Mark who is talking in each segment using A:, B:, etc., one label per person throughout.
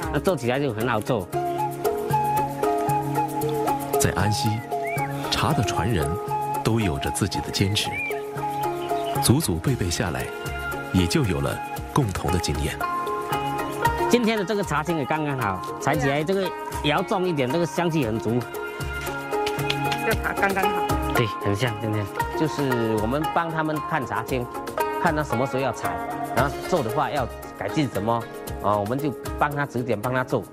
A: 那做起来就很好做。
B: 在安溪，茶的传人都有着自己的坚持，祖祖辈辈下来，也就有了共同的经验。
A: 今天的这个茶青也刚刚好，采起来这个也要重一点，这个香气很足。
C: 这茶刚刚好。
A: 对，很像今天，就是我们帮他们看茶青，看他什么时候要采，然后做的话要改进什么，我们就帮他指点，帮他做。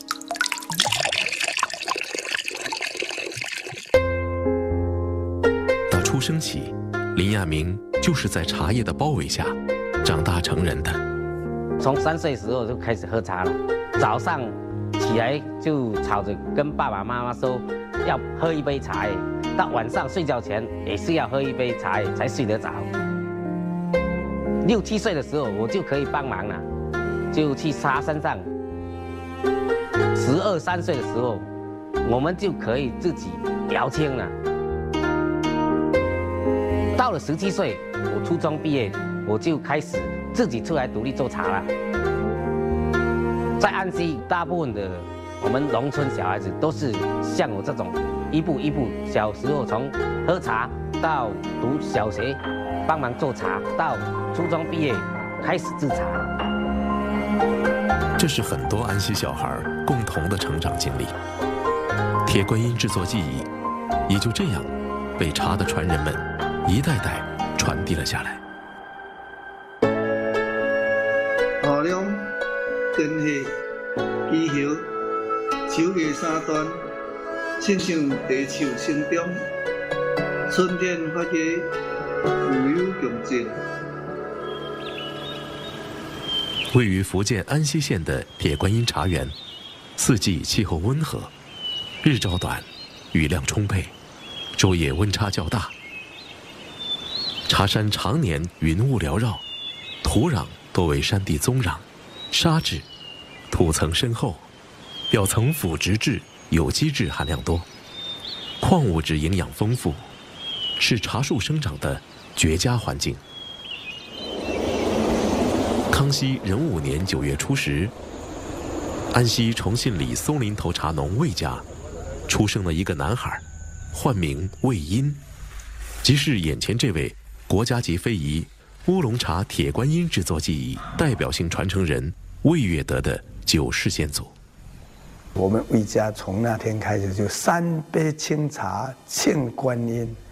B: 到出生起，林亚明就是在茶叶的包围下长大成人的。
A: 从3岁时候就开始喝茶了，早上起来就吵着跟爸爸妈妈说要喝一杯茶叶，到晚上睡觉前也是要喝一杯茶叶才睡得着。6、7岁的时候我就可以帮忙了，就去茶山上。12、13岁的时候，我们就可以自己摇青了。到了17岁，我初中毕业，我就开始自己出来独立做茶了。在安溪，大部分的我们农村小孩子都是像我这种一步一步，小时候从喝茶到读小学，帮忙做茶，到初中毕业开始制茶。
B: 这是很多安溪小孩共同的成长经历。铁观音制作技艺也就这样被茶的传人们一代代传递了下来。
D: 河梁、根系、枝叶、树叶三段，亲像地树生长，春天发芽，无有穷尽。
B: 位于福建安溪县的铁观音茶园，四季气候温和，日照短，雨量充沛，昼夜温差较大。茶山常年云雾缭绕，土壤多为山地宗壤，沙质，土层深厚，表层腐殖质、有机质含量多，矿物质营养丰富，是茶树生长的绝佳环境。康熙壬午年9月初10，安溪崇信里松林头茶农魏家出生了一个男孩，唤名魏因，即是眼前这位国家级非遗乌龙茶铁观音制作技艺代表性传承人魏月德的9世先祖。
E: 我们魏家从那天开始就3杯清茶庆观音。